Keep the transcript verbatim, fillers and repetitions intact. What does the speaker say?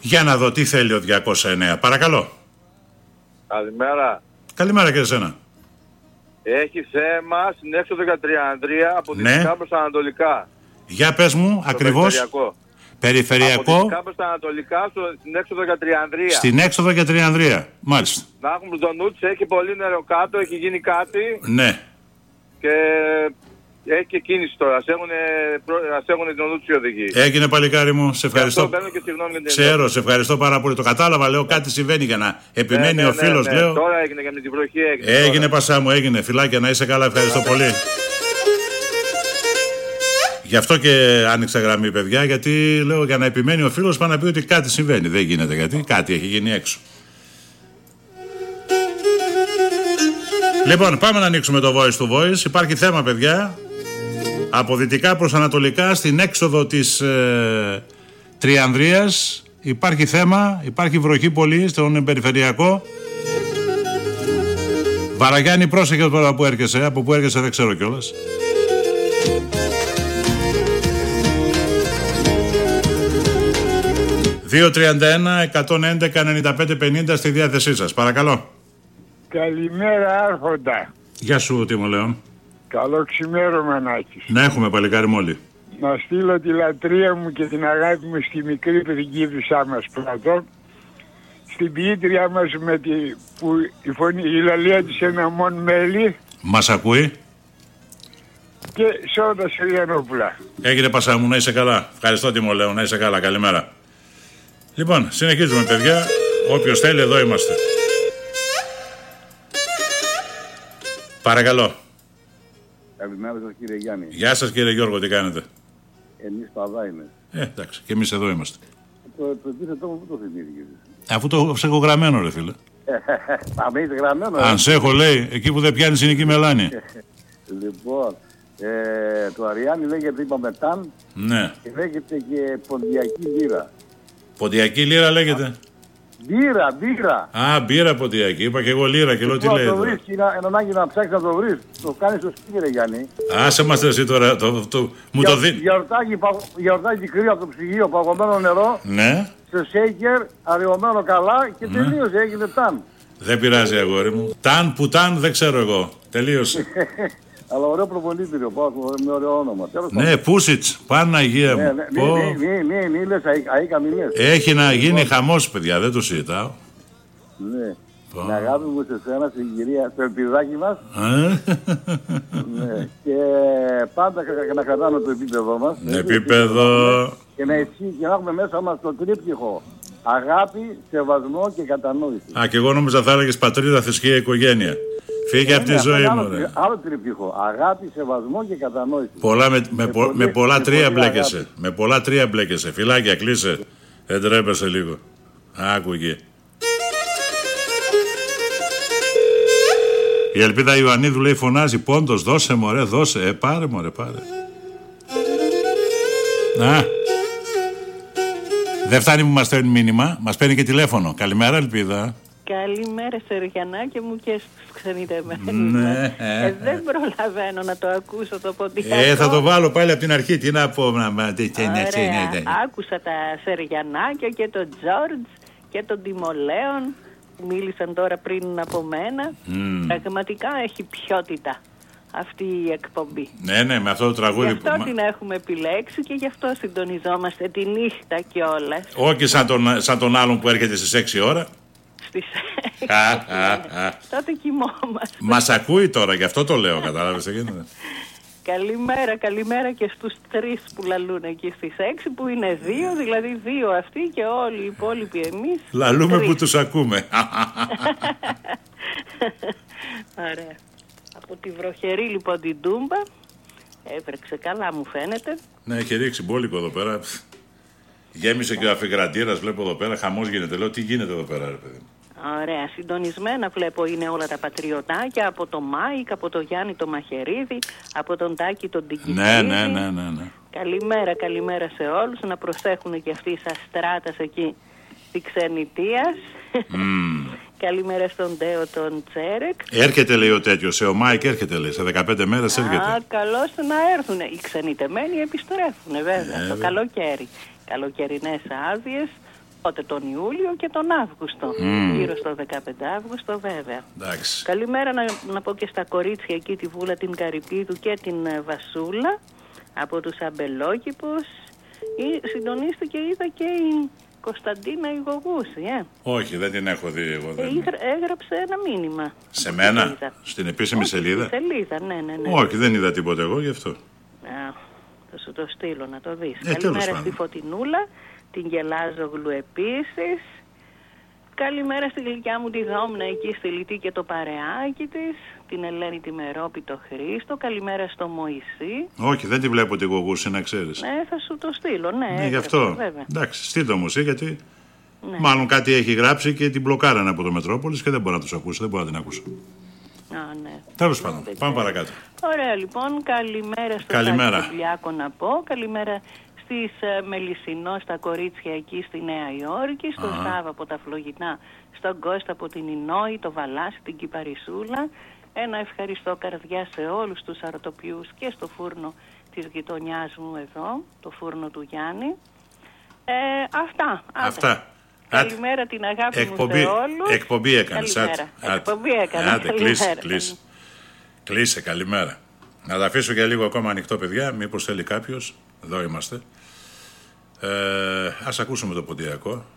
Για να δω τι θέλει ο διακόσια εννέα. Παρακαλώ. Καλημέρα. Καλημέρα και εσένα. Έχει θέμα στην έξοδο για Τριανδρία από δυτικά ναι. προς τα ανατολικά. Για πες μου στο ακριβώς. Περιφερειακό. Περιφερειακό. Από δυτικά προς τα ανατολικά στο, στην έξοδο για Τριανδρία. Στην έξοδο για Τριανδρία. Μάλιστα. Να έχουμε τον νου της, έχει πολύ νερό κάτω, έχει γίνει κάτι. Ναι. Και έχει και κίνηση τώρα. Ας έχουν τον νου τους οι οδηγοί. Έγινε παλικάρι μου, σε ευχαριστώ. Και για Ξέρω, σε ευχαριστώ πάρα πολύ. Το κατάλαβα, λέω κάτι συμβαίνει για να επιμένει ναι, ναι, ο φίλος. ναι, ναι. Λέω. Τώρα έγινε και με την βροχή. Έγινε, έγινε πασά μου, έγινε. Φιλάκια, να είσαι καλά, ευχαριστώ πολύ. Γι' αυτό και άνοιξα γραμμή, παιδιά, γιατί λέω για να επιμένει ο φίλος πάει να πει ότι κάτι συμβαίνει. Δεν γίνεται, γιατί κάτι έχει γίνει έξω. Λοιπόν, πάμε να ανοίξουμε το voice to voice. Υπάρχει θέμα, παιδιά. Από δυτικά προς ανατολικά, στην έξοδο της ε, Τριανδρίας υπάρχει θέμα, υπάρχει βροχή πολύ στον περιφερειακό. Βαραγιάννη, πρόσεχε τώρα που έρχεσαι, από που έρχεσαι δεν ξέρω κιόλας. δύο τριάντα ένα εκατόν έντεκα ενενήντα πέντε πενήντα στη διάθεσή σας, παρακαλώ. Καλημέρα Άρχοντα. Γεια σου, τι μου λέω. Καλό ξημέρωμα να έχεις. Να έχουμε παλικάρι μόλι. Να στείλω τη λατρεία μου και την αγάπη μου στη μικρή πριγκίπισσά μας πρώτο. Στην ποιήτριά μας με τη, που η, φωνή, η λαλία της ένα μόν μέλι. Μας ακούει. Και σε όλα τα Σεριανόπουλα. Έγινε πασά μου, να είσαι καλά. Ευχαριστώ τι μου λέω, να είσαι καλά, καλημέρα. Λοιπόν, συνεχίζουμε παιδιά. Όποιος θέλει, εδώ είμαστε. Παρακαλώ. Καλημέρα σας κύριε Γιάννη. Γεια σας κύριε Γιώργο, τι κάνετε? Εμείς παδά είμαι. Ε, εντάξει, και εμείς εδώ είμαστε. Το, το επίθετό μου πού το θυμήθηκες? Αφού το σε έχω γραμμένο ρε φίλε. Πάμε είσαι γραμμένο. Αν σε έχω λέει, εκεί που δεν πιάνει είναι εκεί μελάνη. Λοιπόν, ε, το Αριάννη λέγεται είπαμε ταν. Ναι. Και λέγεται και ποντιακή λίρα. Ποντιακή λίρα λέγεται. Μπύρα, μπύρα. Α, μπύρα ποντιακή. Είπα και εγώ λίρα και λέω τι λέει. Το βρεις, είναι ανάγκη να ψάξεις να το βρεις. Το κάνεις στο σπίτι, Γιάννη. Άσε μας εσύ τώρα. Το, το, το, μου Για, το δίνει. Γιορτάκι, γιορτάκι κρύο από το ψυγείο, παγωμένο νερό. Ναι. Σε σέικερ, αραιωμένο καλά και ναι. τελείωσε, έγινε ταν. Δεν πειράζει αγόρι μου. Ταν που ταν δεν ξέρω εγώ. Τελείωσε. Αλλά ωραίο προπονήτηριο, πάω με ωραίο όνομα. Ναι, Πούσιτς, Παναγία μου. Ναι, ναι, ναι, ναι, ναι, λες, αήκα μη λες. Έχει να γίνει χαμός, παιδιά, δεν το συζητάω. Ναι. Την αγάπη μου σε σένα, στην κυρία, στο ελπιδάκι μας. Ναι. Και πάντα να κρατάμε το επίπεδο μας. Επίπεδο. Και να ισχύει και να έχουμε μέσα μας το τρίπτυχο. Αγάπη, σεβασμό και κατανόηση. Α, και εγώ νόμιζα θα έλεγες πατρίδα, θρησκεία, οικογένεια. Φύγε από τη ζωή μου, ρε. Άλλο τρίπτυχο. Αγάπη, σεβασμό και κατανόηση. Πολλά με, με, πο, με πολλά τρία μπλέκεσαι. Με πολλά τρία μπλέκεσαι. Φυλάκια, κλείσε. Δεν τρέπεσαι λίγο. Άκουγε. Η Ελπίδα Ιωαννίδου λέει φωνάζει πόντος, δώσε μωρέ, δώσε. Ε, πάρε μωρέ, πάρε. Να. Δεν φτάνει που μας παίρνει μήνυμα, μας παίρνει και τηλέφωνο. Καλημέρα Ελπίδα. Καλημέρα Σεριανάκη μου και στους ξενιτεμένους. Ναι. Ε, δεν προλαβαίνω να το ακούσω το ποντιακό. Ε, θα το βάλω πάλι από την αρχή. Τι να πω. Να... Ωραία. Άκουσα τα Σεριανάκια και τον Τζόρτζ και τον Τιμολέον που μίλησαν τώρα πριν από μένα. Mm. Πραγματικά έχει ποιότητα αυτή η εκπομπή. Ναι, ναι, με αυτό το τραγούδι. Γι' αυτό που... την έχουμε επιλέξει και γι' αυτό συντονιζόμαστε τη νύχτα κιόλας. Όχι σαν τον, σαν τον άλλον που έρχεται στις έξι ώρα. Στις έξι. Τότε κοιμόμαστε. Μας ακούει τώρα, γι' αυτό το λέω, κατάλαβες τι γίνεται. Καλημέρα, καλημέρα και στους τρεις που λαλούν εκεί στις έξι, που είναι δύο, δηλαδή δύο αυτοί και όλοι οι υπόλοιποι εμείς. Λαλούμε τρεις. Που τους ακούμε. Ωραία. Από τη βροχερή λοιπόν την Τούμπα, έβρεξε καλά μου φαίνεται. Ναι, έχει ρίξει μπόλικο εδώ πέρα. Γέμισε και ο αφιγραντήρας, βλέπω εδώ πέρα, χαμός γίνεται. Λέω, τι γίνεται εδώ πέρα, ρε παιδί. Ωραία, συντονισμένα βλέπω είναι όλα τα πατριωτάκια από το Μάικ, από το Γιάννη το Μαχαιρίδη, από τον Τάκη τον Τικητήρη. Ναι, ναι, ναι, ναι, ναι. Καλημέρα, καλημέρα σε όλους. Να προσέχουν και αυτοί σας στράτας εκεί τη Ξενιτίας. Mm. Καλημέρα στον Τέο τον Τσέρεκ. Έρχεται λέει ο τέτοιος, ο Μάικ έρχεται λέει, σε δεκαπέντε μέρες έρχεται. Α, καλώς να έρθουν. Οι ξενιτεμένοι επιστρέφουν βέβαια, ε, το καλοκαίρι. Καλοκαιρινές άδειες Οπότε τον Ιούλιο και τον Αύγουστο. Mm. Γύρω στο δεκαπέντε Αύγουστο βέβαια. Εντάξει. Καλημέρα να, να πω και στα κορίτσια εκεί, τη Βούλα, την Καρυπίδου και την Βασούλα από τους Αμπελόκηπους. Συντονίστηκε, είδα, και η Κωνσταντίνα η Γογούση, ε. Όχι, δεν την έχω δει εγώ. Δεν... Ε, έγραψε ένα μήνυμα. Σε μένα, στην επίσημη Όχι, σελίδα. Στη σελίδα, ναι, ναι, ναι. Όχι, δεν είδα τίποτα εγώ γι' αυτό. Α, θα σου το στείλω να το δεις. Ε, Καλημέρα στη Φωτεινούλα, την Γελάζογλου επίσης. Καλημέρα στη γλυκιά μου τη Δόμνα εκεί στη Λιτή και το παρεάκι της. Την Ελένη τη Μερόπη, το Χρήστο. Καλημέρα στο Μωυσή. Όχι, δεν τη βλέπω τη Γογούση, να ξέρεις. Ναι, θα σου το στείλω, ναι. Ναι, έγραψε, γι' αυτό. Βέβαια. Εντάξει, στείλ' το μου εσύ, γιατί ναι. μάλλον κάτι έχει γράψει και την μπλοκάρανε από το Μετρόπολης και δεν μπορώ να τους ακούσω, δεν μπορώ να την ακούσω. Α, ναι. Τέλος πάντων, πάμε παρακάτω. Ωραία, λοιπόν, καλημέρα στο Σάκη να πω. Καλημέρα στις uh, Μελισσινό, στα κορίτσια εκεί στη Νέα Υόρκη, στον Σάβα από τα Φλογινά, στον Κώστα από την Ινόη, το Βαλάσι, την Κυπαρισούλα. Ένα ευχαριστώ καρδιά σε όλους τους αρτοποιούς και στο φούρνο της γειτονιάς μου εδώ, το φούρνο του Γιάννη. Ε, αυτά. Αυτά. Καλημέρα άτε. Την αγάπη εκπομπή, μου σε όλους. Εκπομπή έκανες. Καλημέρα. Άτε. Εκπομπή έκανες. Άτε, κλείσε, κλείσε. Κλείσε, καλημέρα. Να τα αφήσω για λίγο ακόμα ανοιχτό, παιδιά, μήπως θέλει κάποιος. Εδώ είμαστε. Ε, ας ακούσουμε το ποντιακό.